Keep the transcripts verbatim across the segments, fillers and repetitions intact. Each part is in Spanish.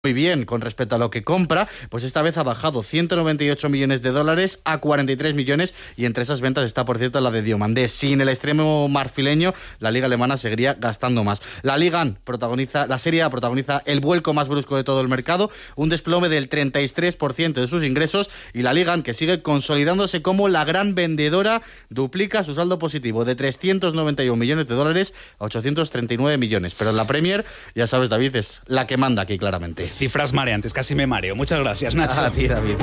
muy bien con respecto a lo que compra, pues esta vez ha bajado ciento noventa y ocho millones de dólares a cuarenta y tres millones, y entre esas ventas está, por cierto, la de Diomandé. Sin el extremo marfileño, la liga alemana seguiría gastando más. La Liga protagoniza, la Serie A protagoniza el vuelco más brusco de todo el mercado, un desplome del treinta y tres por ciento de sus ingresos, y la Liga, que sigue consolidándose como la gran vendedora, duplica su saldo positivo de trescientos noventa y uno millones de dólares a ochocientos treinta y nueve millones. Pero en la Premier, ya sabes, David, es la que manda aquí claramente. Cifras mareantes, casi me mareo. Muchas gracias, Nacho. A ti, David.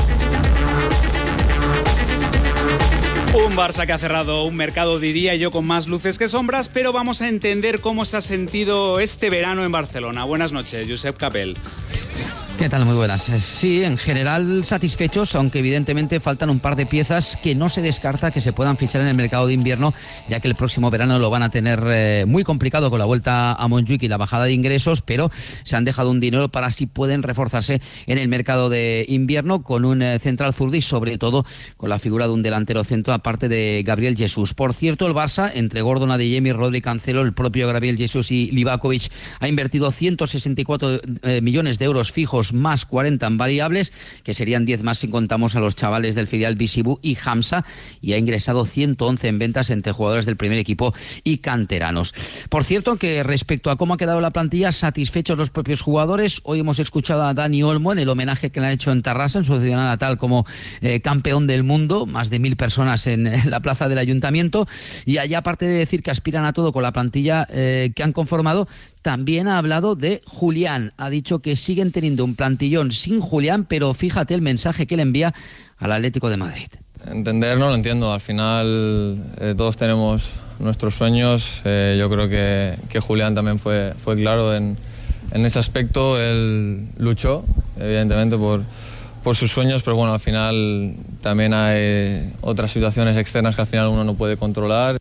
Un Barça que ha cerrado un mercado, diría yo, con más luces que sombras, pero vamos a entender cómo se ha sentido este verano en Barcelona. Buenas noches, Josep Capel. ¿Qué tal? Muy buenas. Sí, en general satisfechos, aunque evidentemente faltan un par de piezas que no se descarta que se puedan fichar en el mercado de invierno, ya que el próximo verano lo van a tener eh, muy complicado con la vuelta a Montjuic y la bajada de ingresos, pero se han dejado un dinero para así pueden reforzarse en el mercado de invierno con un eh, central zurdo y sobre todo con la figura de un delantero centro aparte de Gabriel Jesús. Por cierto, el Barça, entre Gordon, Adeyemi, Rodri, Cancelo, el propio Gabriel Jesús y Livakovic, ha invertido ciento sesenta y cuatro eh, millones de euros fijos más cuarenta en variables, que serían diez más si contamos a los chavales del filial Visibu y Hamza, y ha ingresado ciento once en ventas entre jugadores del primer equipo y canteranos. Por cierto, que respecto a cómo ha quedado la plantilla, satisfechos los propios jugadores. Hoy hemos escuchado a Dani Olmo en el homenaje que le ha hecho en Tarrasa, en su ciudad natal, como eh, campeón del mundo, más de mil personas en, en la plaza del Ayuntamiento, y allá, aparte de decir que aspiran a todo con la plantilla eh, que han conformado, también ha hablado de Julián. Ha dicho que siguen teniendo un plantillón sin Julián, pero fíjate el mensaje que le envía al Atlético de Madrid. Entender no lo entiendo. Al final eh, todos tenemos nuestros sueños. Eh, yo creo que, que Julián también fue, fue claro en, en ese aspecto. Él luchó, evidentemente, por, por sus sueños, pero bueno, al final también hay otras situaciones externas que al final uno no puede controlar.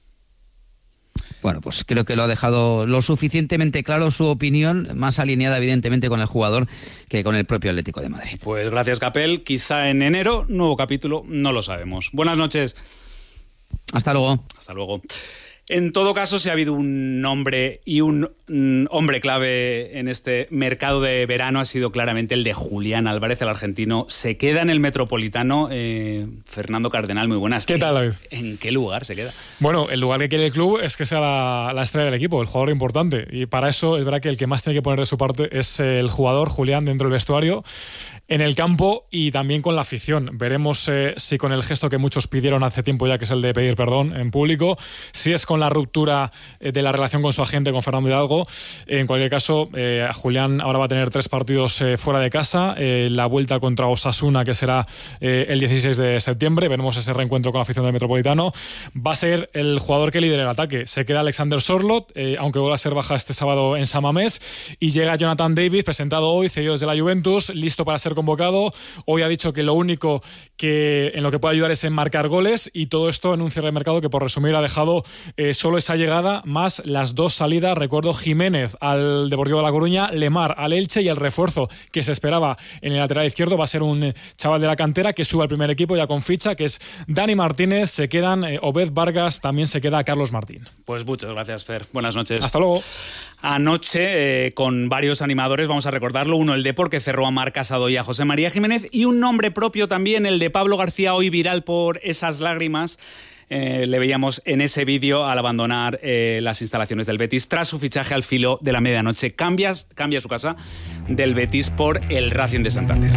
Bueno, pues creo que lo ha dejado lo suficientemente claro su opinión, más alineada evidentemente con el jugador que con el propio Atlético de Madrid. Pues gracias, Capel. Quizá en enero, nuevo capítulo, no lo sabemos. Buenas noches. Hasta luego. Hasta luego. En todo caso, si ha habido un nombre y un mm, hombre clave en este mercado de verano, ha sido claramente el de Julián Álvarez, el argentino. Se queda en el Metropolitano. Eh, Fernando Cardenal, muy buenas. ¿Qué tal, David? ¿En qué lugar se queda? Bueno, el lugar que quiere el club es que sea la, la estrella del equipo, el jugador importante. Y para eso es verdad que el que más tiene que poner de su parte es el jugador, Julián, dentro del vestuario, en el campo y también con la afición. Veremos eh, si con el gesto que muchos pidieron hace tiempo ya, que es el de pedir perdón en público, si es con la ruptura eh, de la relación con su agente, con Fernando Hidalgo. En cualquier caso, eh, Julián ahora va a tener tres partidos eh, fuera de casa. Eh, la vuelta contra Osasuna, que será eh, el dieciséis de septiembre. Veremos ese reencuentro con la afición del Metropolitano. Va a ser el jugador que lidera el ataque. Se queda Alexander Sorloth, eh, aunque vuelva a ser baja este sábado en San Mamés. Y llega Jonathan David, presentado hoy, cedido desde la Juventus, listo para ser convocado. Hoy ha dicho que lo único que en lo que puede ayudar es en marcar goles, y todo esto en un cierre de mercado que, por resumir, ha dejado eh, solo esa llegada más las dos salidas. Recuerdo, Jiménez al Deportivo de La Coruña, Lemar al Elche, y el refuerzo que se esperaba en el lateral izquierdo va a ser un chaval de la cantera que sube al primer equipo ya con ficha, que es Dani Martínez. Se quedan eh, Obed Vargas, también se queda Carlos Martín. Pues muchas gracias, Fer. Buenas noches. Hasta luego. Anoche, eh, con varios animadores, vamos a recordarlo. Uno, el Depor, que cerró a Marc Casado y a José María Jiménez, y un nombre propio también, el de Pablo García, hoy viral por esas lágrimas. Eh, le veíamos en ese vídeo al abandonar eh, las instalaciones del Betis tras su fichaje al filo de la medianoche. Cambias, cambia su casa del Betis por el Racing de Santander.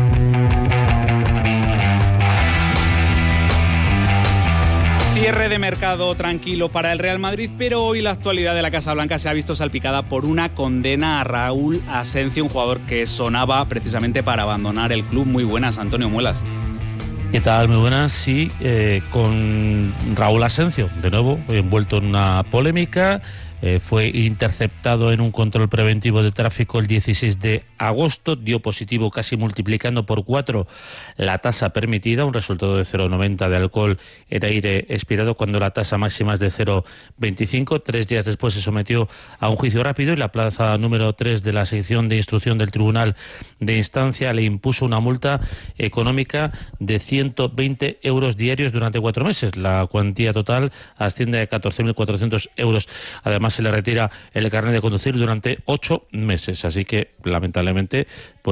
Cierre de mercado tranquilo para el Real Madrid, pero hoy la actualidad de la Casa Blanca se ha visto salpicada por una condena a Raúl Asencio, un jugador que sonaba precisamente para abandonar el club. Muy buenas, Antonio Muelas. ¿Qué tal? Muy buenas. Sí, eh, con Raúl Asencio, de nuevo, envuelto en una polémica. Eh, fue interceptado en un control preventivo de tráfico el dieciséis de agosto, dio positivo casi multiplicando por cuatro la tasa permitida, un resultado de cero coma noventa de alcohol en aire expirado, cuando la tasa máxima es de cero coma veinticinco. Tres días después se sometió a un juicio rápido y la plaza número tres de la sección de instrucción del Tribunal de Instancia le impuso una multa económica de ciento veinte euros diarios durante cuatro meses. La cuantía total asciende a catorce mil cuatrocientos euros. Además, además se le retira el carnet de conducir durante ocho meses. Así que, lamentablemente, pues